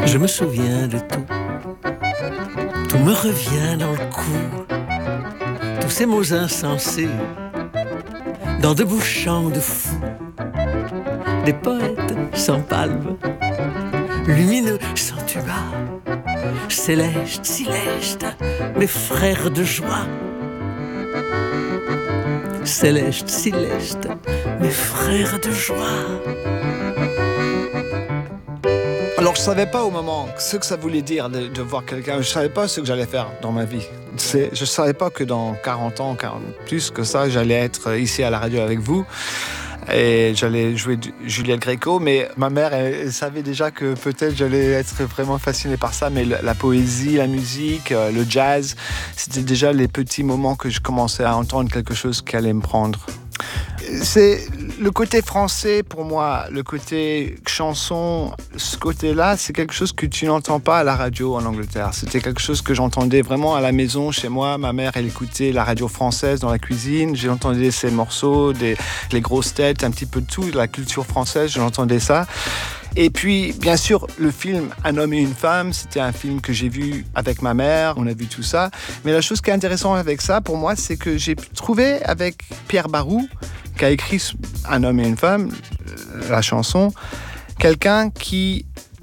Je me souviens de tout. Tout me revient dans le cou. Tous ces mots insensés dans de beaux chants de fous. Des poètes sans palme, lumineux sans tuba, céleste, céleste, mes frères de joie. Céleste, céleste, mes frères de joie. Alors je savais pas au moment ce que ça voulait dire de voir quelqu'un. Je savais pas ce que j'allais faire dans ma vie. Je savais pas que dans 40 ans, plus que ça, j'allais être ici à la radio avec vous. Et j'allais jouer Juliette Gréco, mais ma mère, elle savait déjà que peut-être j'allais être vraiment fasciné par ça, mais la poésie, la musique, le jazz, c'était déjà les petits moments que je commençais à entendre quelque chose qui allait me prendre. C'est le côté français pour moi, le côté chanson, ce côté-là, c'est quelque chose que tu n'entends pas à la radio en Angleterre. C'était quelque chose que j'entendais vraiment à la maison, chez moi. Ma mère, elle écoutait la radio française dans la cuisine. J'entendais ces morceaux, les grosses têtes, un petit peu de tout, de la culture française, j'entendais ça. Et puis, bien sûr, le film Un homme et une femme, c'était un film que j'ai vu avec ma mère, on a vu tout ça. Mais la chose qui est intéressante avec ça, pour moi, c'est que j'ai trouvé avec Pierre Barou, qui a écrit Un homme et une femme, la chanson, quelqu'un qui,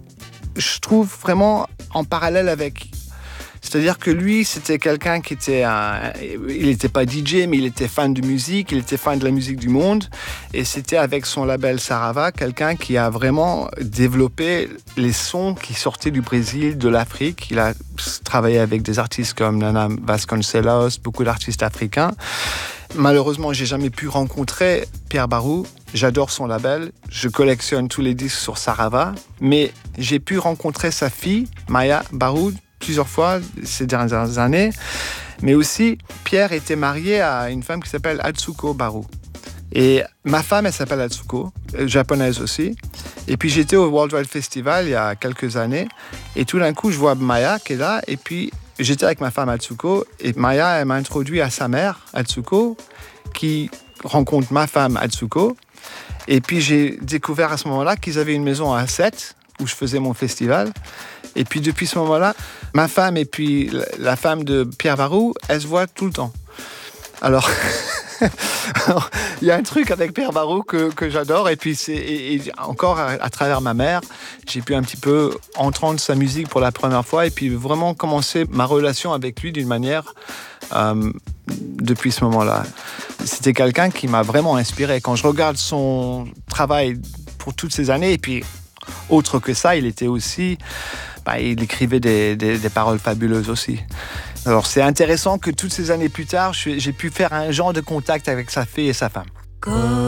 je trouve vraiment en parallèle avec... C'est-à-dire que lui, c'était quelqu'un qui était il n'était pas DJ, mais il était fan de musique, il était fan de la musique du monde. Et c'était avec son label Sarava, quelqu'un qui a vraiment développé les sons qui sortaient du Brésil, de l'Afrique. Il a travaillé avec des artistes comme Nana Vasconcelos, beaucoup d'artistes africains. Malheureusement, j'ai jamais pu rencontrer Pierre Barou. J'adore son label, je collectionne tous les disques sur Sarava. Mais j'ai pu rencontrer sa fille, Maya Barou, plusieurs fois ces dernières années. Mais aussi, Pierre était marié à une femme qui s'appelle Atsuko Barou. Et ma femme, elle s'appelle Atsuko, japonaise aussi. Et puis j'étais au World Wide Festival il y a quelques années. Et tout d'un coup, je vois Maya qui est là. Et puis j'étais avec ma femme Atsuko. Et Maya, elle m'a introduit à sa mère, Atsuko, qui rencontre ma femme Atsuko. Et puis j'ai découvert à ce moment-là qu'ils avaient une maison à 7 où je faisais mon festival. Et puis depuis ce moment-là, ma femme et puis la femme de Pierre Barou, elles se voient tout le temps. Alors, il y a un truc avec Pierre Barou que j'adore. Et puis encore à travers ma mère, j'ai pu un petit peu entendre sa musique pour la première fois et puis vraiment commencer ma relation avec lui d'une manière depuis ce moment-là. C'était quelqu'un qui m'a vraiment inspiré. Quand je regarde son travail pour toutes ces années, et puis autre que ça, il était aussi... il écrivait des paroles fabuleuses aussi. Alors c'est intéressant que toutes ces années plus tard, j'ai pu faire un genre de contact avec sa fille et sa femme.